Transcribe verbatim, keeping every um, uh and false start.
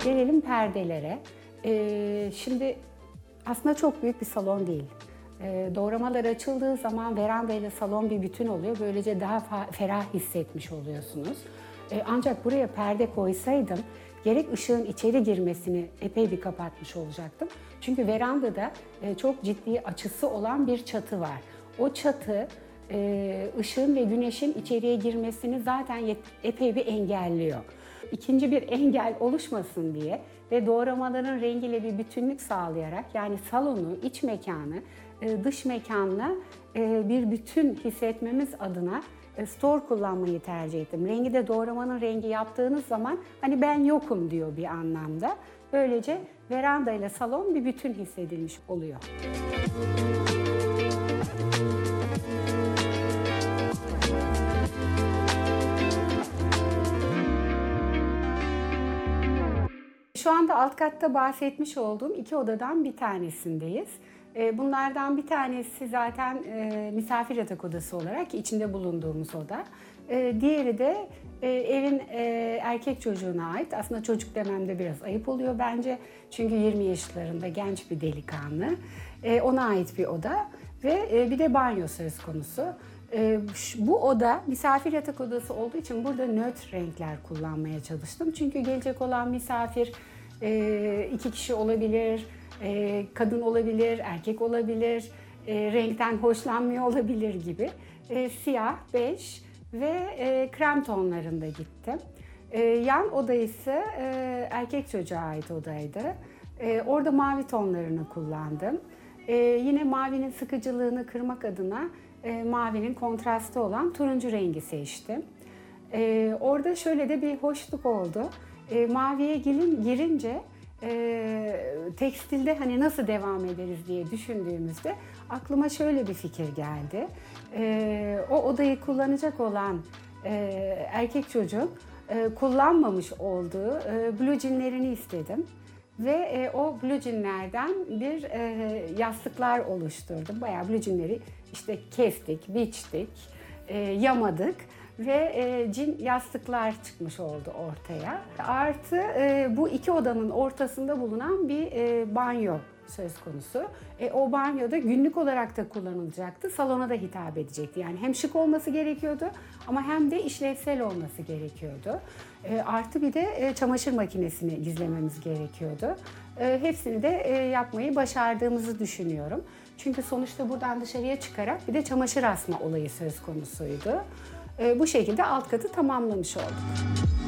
Gelelim perdelere. Ee, şimdi aslında çok büyük bir salon değil. Ee, doğramalar açıldığı zaman veranda ile salon bir bütün oluyor. Böylece daha ferah hissetmiş oluyorsunuz. Ee, ancak buraya perde koysaydım gerek ışığın içeri girmesini epey bir kapatmış olacaktım. Çünkü verandada e, çok ciddi açısı olan bir çatı var. O çatı e, ışığın ve güneşin içeriye girmesini zaten epey bir engelliyor. İkinci bir engel oluşmasın diye ve doğramaların rengiyle bir bütünlük sağlayarak, yani salonu, iç mekanı, dış mekanla bir bütün hissetmemiz adına store kullanmayı tercih ettim. Rengi de doğramanın rengi yaptığınız zaman hani ben yokum diyor bir anlamda. Böylece veranda ile salon bir bütün hissedilmiş oluyor. Şu anda alt katta bahsetmiş olduğum iki odadan bir tanesindeyiz. Bunlardan bir tanesi zaten misafir yatak odası olarak içinde bulunduğumuz oda. Diğeri de evin erkek çocuğuna ait. Aslında çocuk dememde biraz ayıp oluyor bence. Çünkü yirmi yaşlarında genç bir delikanlı. Ona ait bir oda ve bir de banyo söz konusu. Bu oda misafir yatak odası olduğu için burada nötr renkler kullanmaya çalıştım. Çünkü gelecek olan misafir iki kişi olabilir, kadın olabilir, erkek olabilir, renkten hoşlanmıyor olabilir gibi. Siyah, bej ve krem tonlarında gittim. Yan oda ise erkek çocuğa ait odaydı. Orada mavi tonlarını kullandım. Yine mavinin sıkıcılığını kırmak adına mavinin kontrastı olan turuncu rengi seçtim. Orada şöyle de bir hoşluk oldu. Maviye girince e, tekstilde hani nasıl devam ederiz diye düşündüğümüzde aklıma şöyle bir fikir geldi. E, o odayı kullanacak olan e, erkek çocuk e, kullanmamış olduğu e, blue jeanlerini istedim. Ve e, o blue jeanlerden bir e, yastıklar oluşturdum. Bayağı blue jeanleri işte kestik, biçtik, e, yamadık. Ve e, cin yastıklar çıkmış oldu ortaya. Artı e, bu iki odanın ortasında bulunan bir e, banyo söz konusu. E, o banyoda günlük olarak da kullanılacaktı, salona da hitap edecekti. Yani hem şık olması gerekiyordu ama hem de işlevsel olması gerekiyordu. E, artı bir de e, çamaşır makinesini gizlememiz gerekiyordu. E, hepsini de e, yapmayı başardığımızı düşünüyorum. Çünkü sonuçta buradan dışarıya çıkarak bir de çamaşır asma olayı söz konusuydu. Bu şekilde alt katı tamamlamış olduk.